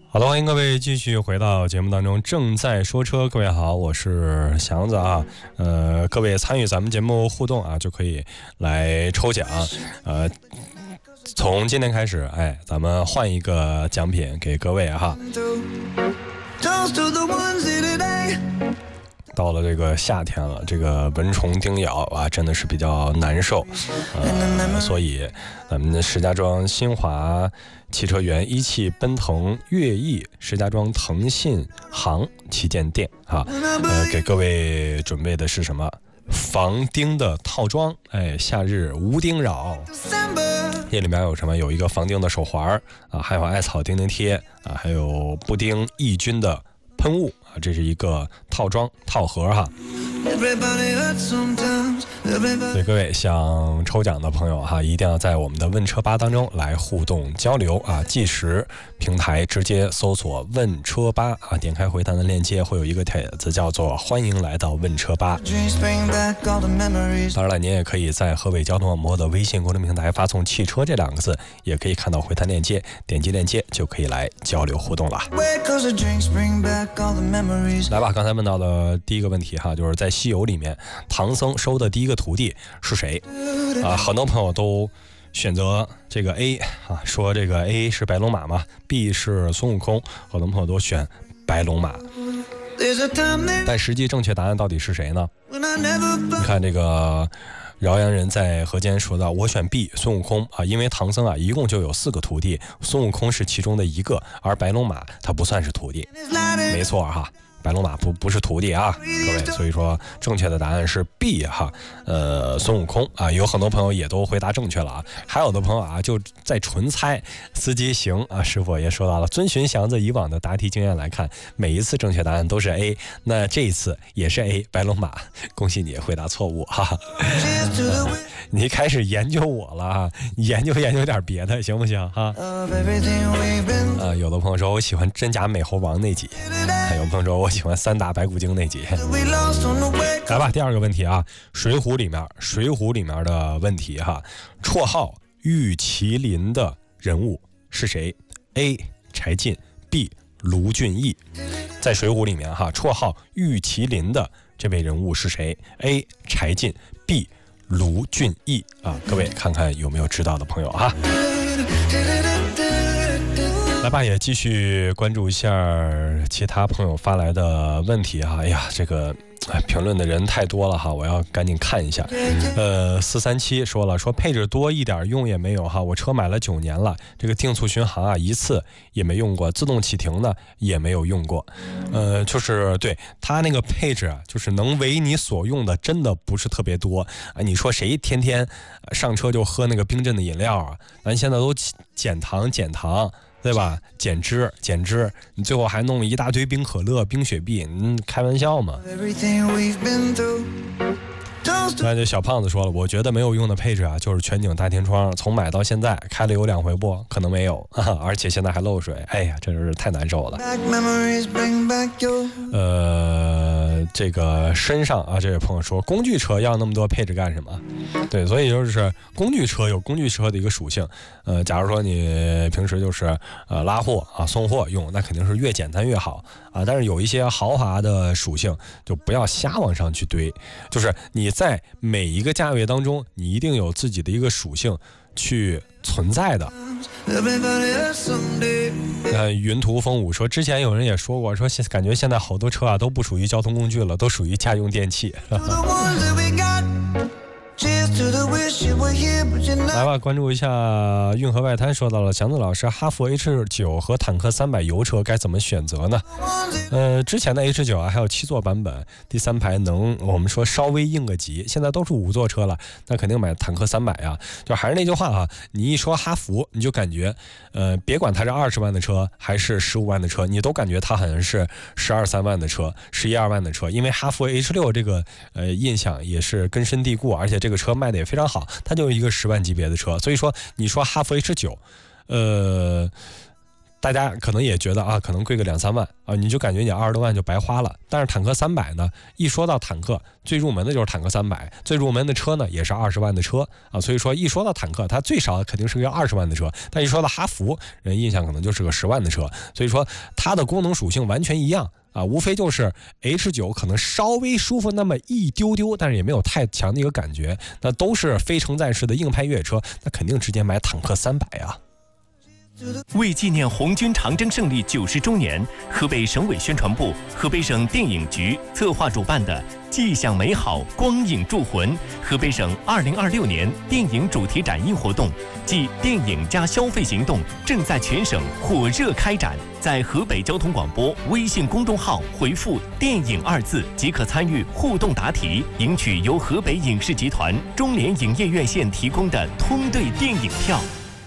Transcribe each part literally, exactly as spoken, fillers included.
好的，欢迎各位继续回到节目当中，正在说车。各位好，我是祥子啊。呃，各位参与咱们节目互动啊，就可以来抽奖。呃，从今天开始，哎，咱们换一个奖品给各位哈。到了这个夏天了，这个蚊虫叮咬啊，真的是比较难受，呃，所以咱们的石家庄新华汽车园一汽奔腾悦翼石家庄腾信行旗舰店啊，呃，给各位准备的是什么？防叮的套装，哎，夏日无叮扰。这里面有什么？有一个防叮的手环啊，还有艾草叮叮贴啊，还有布丁抑菌的喷雾啊，这是一个套装套盒哈。对各位想抽奖的朋友哈，一定要在我们的问车吧当中来互动交流啊！计时平台直接搜索问车吧啊，点开回弹的链接，会有一个帖子叫做欢迎来到问车吧。当然了，您也可以在河北交通网络的微信公众平台发送汽车这两个字，也可以看到回弹链接，点击链接就可以来交流互动了。来吧，刚才问到的第一个问题哈，就是在西游里面，唐僧收的第一个徒弟是谁啊？很多朋友都选择这个 A 啊，说这个 A 是白龙马嘛 ，B 是孙悟空，很多朋友都选白龙马。但实际正确答案到底是谁呢？你看这个饶阳人在河间说到，我选 B 孙悟空啊，因为唐僧啊一共就有四个徒弟，孙悟空是其中的一个，而白龙马他不算是徒弟。没错哈。白龙马不不是徒弟啊，各位，所以说正确的答案是 B 哈，呃，孙悟空啊，有很多朋友也都回答正确了啊，还有的朋友啊就在纯猜。司机行啊，师傅也说到了，遵循祥子以往的答题经验来看，每一次正确答案都是 A， 那这一次也是 A 白龙马，恭喜你回答错误哈、啊呃。你开始研究我了哈，研究研究点别的行不行哈？啊，有的朋友说我喜欢真假美猴王那集，还有朋友说我喜欢三打白骨精那集。来吧，第二个问题啊，水浒里面水浒里面的问题哈，绰号玉麒麟的人物是谁 ？A 柴进 ，B 卢俊义。在水浒里面哈，绰号玉麒麟的这位人物是谁 ？A 柴进 ，B 卢俊义啊，各位看看有没有知道的朋友哈。来吧，也继续关注一下其他朋友发来的问题哈。哎呀，这个评论的人太多了哈，我要赶紧看一下。呃，四三七说了，说配置多一点用也没有哈，我车买了九年了，这个定速巡航啊一次也没用过，自动启停呢也没有用过。呃，就是对它那个配置啊，就是能为你所用的真的不是特别多啊。你说谁天天上车就喝那个冰镇的饮料啊？咱现在都减糖减糖。对吧？减脂减脂，你最后还弄一大堆冰可乐、冰雪碧，你开玩笑吗？那这小胖子说了，我觉得没有用的配置啊，就是全景大天窗，从买到现在开了有两回不？可能没有，而且现在还漏水，哎呀，真是太难受了。呃，这个身上啊，这位朋友说，工具车要那么多配置干什么？对，所以就是工具车有工具车的一个属性。呃，假如说你平时就是呃拉货啊、送货用，那肯定是越简单越好啊。但是有一些豪华的属性，就不要瞎往上去堆。就是你在每一个价位当中，你一定有自己的一个属性去存在的。呃，云图风舞说，之前有人也说过，说感觉现在好多车啊都不属于交通工具了，都属于家用电器。来吧，关注一下运河外滩说到了，祥子老师，哈弗 H 九 和坦克三百油车该怎么选择呢？呃，之前的 H 九 啊还有七座版本，第三排能我们说稍微应个急，现在都是五座车了，那肯定买坦克三百啊。就还是那句话啊，你一说哈弗，你就感觉呃，别管它是二十万的车还是十五万的车，你都感觉它好像是十二三万的车，十一二万的车，因为哈弗 H 六 这个呃印象也是根深蒂固，而且这个车卖的也非常好，它就是一个十万级别的车。所以说你说哈弗 H 九 呃大家可能也觉得啊，可能贵个两三万啊，你就感觉你二十多万就白花了。但是坦克三百呢，一说到坦克，最入门的就是坦克三百，最入门的车呢也是二十万的车啊。所以说一说到坦克，它最少肯定是个二十万的车，但一说到哈弗，人印象可能就是个十万的车。所以说它的功能属性完全一样啊，无非就是 H 九 可能稍微舒服那么一丢丢，但是也没有太强的一个感觉。那都是非承载式的硬派越野车，那肯定直接买坦克三百啊。 为纪念红军长征胜利九十周年，河北省委宣传部、河北省电影局策划主办的“既享美好，光影铸魂”河北省二零二六年电影主题展映活动暨电影加消费行动正在全省火热开展。在河北交通广播微信公众号回复“电影”二字，即可参与互动答题，赢取由河北影视集团中联影业院线提供的通兑电影票。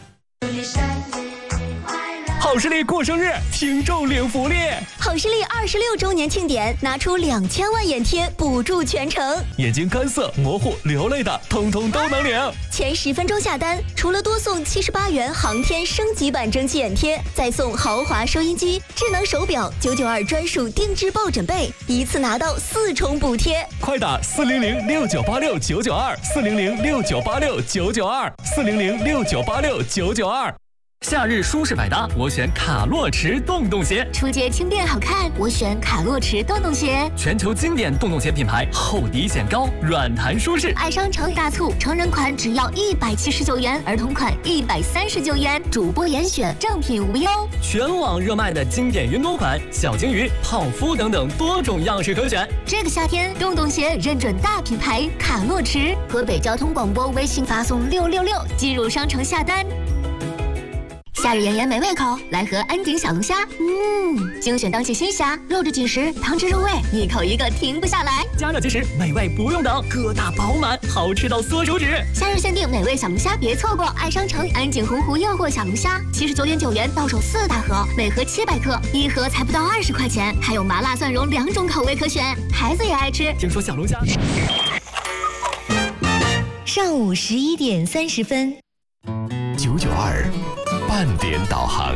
好视力过生日，听众领福利！ 好视力二十六周年庆典，拿出两千万眼贴补助全程， 眼睛干涩、模糊、流泪的，通通都能领。 前十分钟下单，除了多送七十八元航天升级版蒸汽眼贴，再送豪华收音机、智能手表、九九二专属定制抱枕被，一次拿到四重补贴。 快打四零零六九八六九九二，四零零六九八六九九二，四零零六九八六九九二。夏日舒适百搭，我选卡洛驰洞洞鞋。 出街轻便好看，我选卡洛驰洞洞鞋。 全球经典洞洞鞋品牌，厚底显高，软弹舒适。 爱商城大促，成人款只要一百七十九元，儿童款一百三十九元，主播严选，正品无忧。 全网热卖的经典云朵款、小鲸鱼、泡芙等等多种样式可选。 这个夏天，洞洞鞋认准大品牌卡洛驰。河北交通广播微信发送六六六，进入商城下单。夏日炎炎没胃口，来盒安鼎小龙虾。嗯，精选当季新虾，肉质紧实，汤汁入味，一口一个停不下来。 加热即食，美味不用等，疙瘩饱满，好吃到缩手指。 夏日限定美味小龙虾，别错过！爱商城安鼎洪湖诱惑小龙虾，七十九点九元到手四大盒，每盒七百克，一盒才不到二十块钱，还有麻辣蒜蓉两种口味可选，孩子也爱吃。 听说小龙虾。 上午十一点三十分， 九九二。半点导航。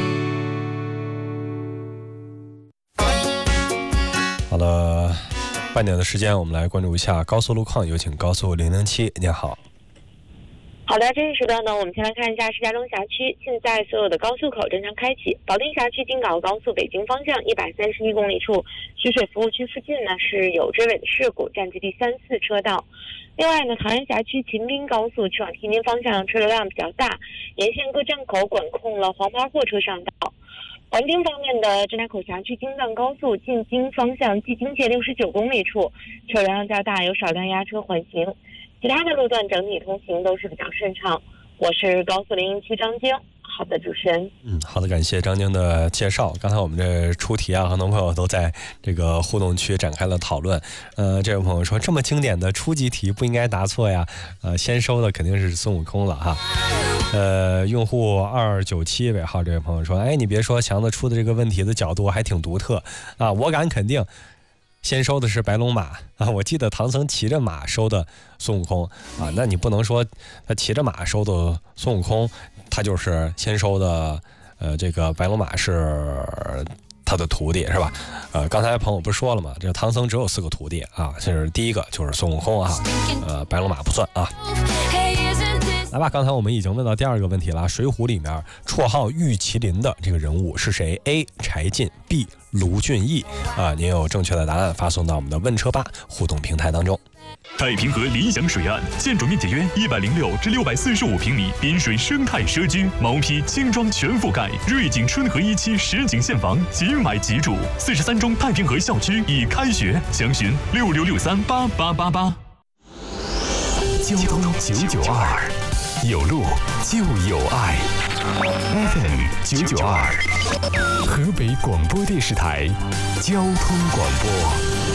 好了，半点的时间，我们来关注一下高速路况。有请高速零零七，你好。 好的，这一时段呢，我们先来看一下石家庄辖区，现在所有的高速口正常开启。保定辖区京港澳高速北京方向一百三十一公里处，徐水服务区附近呢是有追尾的事故，占据第三四车道。另外呢，唐人辖区秦滨高速去往天津方向车流量比较大，沿线各站口管控了黄牌货车上道。环京方面的张家口辖区京藏高速进京方向蓟京界六十九公里处车流量较大，有少量压车缓行。其他的路段整体通行都是比较顺畅。我是高速零零七张晶。好的，主持人。 嗯，好的，感谢张晶的介绍。刚才我们这出题啊，很多朋友都在这个互动区展开了讨论。呃，这位朋友说，这么经典的初级题不应该答错呀。呃，先收的肯定是孙悟空了哈。呃，用户二九七尾号这位朋友说，哎，你别说，强子出的这个问题的角度还挺独特啊，我敢肯定。先收的是白龙马啊，我记得唐僧骑着马收的孙悟空啊，那你不能说他骑着马收的孙悟空，他就是先收的，呃，这个白龙马是他的徒弟是吧？呃，刚才朋友不是说了吗？这唐僧只有四个徒弟啊，这是第一个就是孙悟空啊，呃，白龙马不算啊。来吧，刚才我们已经问到第二个问题了，《水浒》里面绰号玉麒麟的这个人物是谁 ？A. 柴进 B. 卢俊义啊，您有正确的答案发送到我们的问车吧互动平台当中。 太平河理想水岸，建筑面积约一百零六至六百四十五平米，滨水生态社区，毛坯精装全覆盖，瑞景春和一期实景现房，即买即住。四十三中太平河校区已开学，详询六六六三八八八八。 交通九九二，有路就有爱。F M 九九二，河北广播电视台交通广播。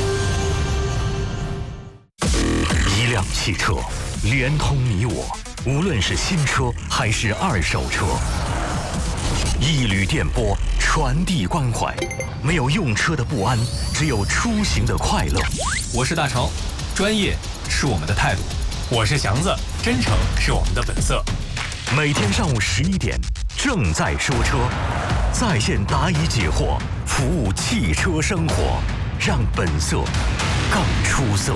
一辆汽车连通你我，无论是新车还是二手车。一缕电波传递关怀，没有用车的不安，只有出行的快乐。 我是大成，专业是我们的态度。我是祥子，真诚是我们的本色。 每天上午十一点，正在说车。 在线答疑解惑，服务汽车生活，让本色更出色。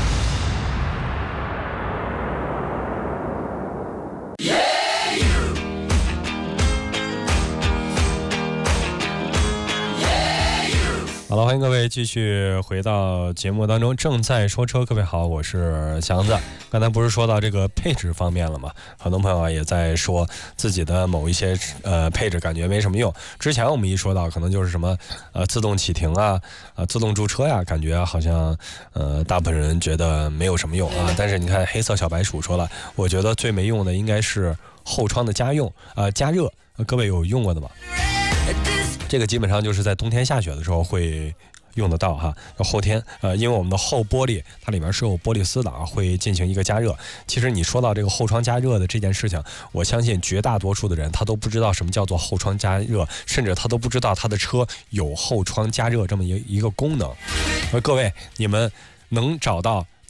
好了，欢迎各位继续回到节目当中，正在说车。各位好，我是祥子。刚才不是说到这个配置方面了吗？很多朋友啊也在说自己的某一些呃配置感觉没什么用。之前我们一说到，可能就是什么呃自动启停啊，呃自动驻车呀，感觉好像呃大部分人觉得没有什么用啊。但是你看黑色小白鼠说了，我觉得最没用的应该是后窗的家用啊、呃、加热、呃。各位有用过的吗？这个基本上就是在冬天下雪的时候会用得到哈。后天呃，因为我们的后玻璃它里面是有玻璃丝的啊，会进行一个加热。其实你说到这个后窗加热的这件事情，我相信绝大多数的人他都不知道什么叫做后窗加热，甚至他都不知道他的车有后窗加热这么一一个功能。而各位，你们能找到